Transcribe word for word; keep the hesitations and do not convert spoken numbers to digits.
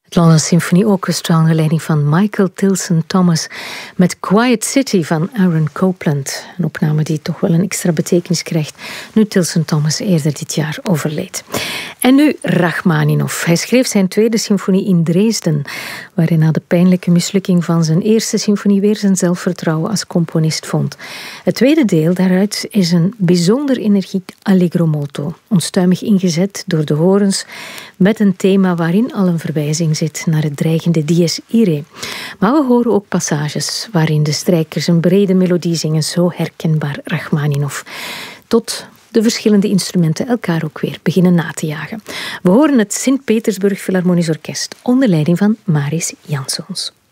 Het London Symphony Orchestra onder leiding van Michael Tilson Thomas met Quiet City van Aaron Copland. Een opname die toch wel een extra betekenis krijgt nu Tilson Thomas eerder dit jaar overleed. En nu Rachmaninov. Hij schreef zijn tweede symfonie in Dresden, waarin na de pijnlijke mislukking van zijn eerste symfonie weer zijn zelfvertrouwen als componist vond. Het tweede deel daaruit is een bijzonder energiek allegro molto, onstuimig ingezet door de horens, met een thema waarin al een verwijzing zit naar het dreigende dies irae. Maar we horen ook passages waarin de strijkers een brede melodie zingen, zo herkenbaar Rachmaninov. Tot de verschillende instrumenten elkaar ook weer beginnen na te jagen. We horen het Sint-Petersburg Philharmonisch Orkest onder leiding van Maris Jansons.